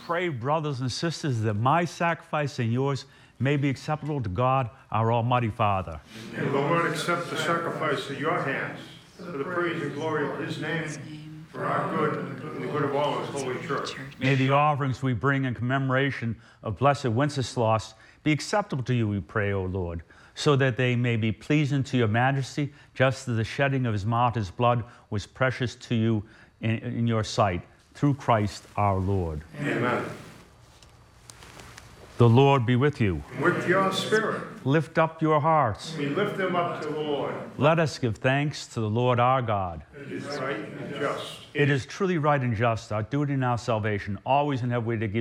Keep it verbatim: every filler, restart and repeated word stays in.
pray, brothers and sisters, that my sacrifice and yours may be acceptable to God, our Almighty Father. May the Lord accept the sacrifice at your hands for the praise and glory of his name, for our good and the good of all his holy church. May the offerings we bring in commemoration of Blessed Wenceslaus be acceptable to you, we pray, O Lord, so that they may be pleasing to your majesty, just as the shedding of his martyr's blood was precious to you in, in your sight, through Christ our Lord. Amen. The Lord be with you. With your spirit, Lift up your hearts. we lift them up to the Lord. Let us give thanks to the Lord our God. It is right and just. It is truly right and just, our duty and our salvation, always and every way to give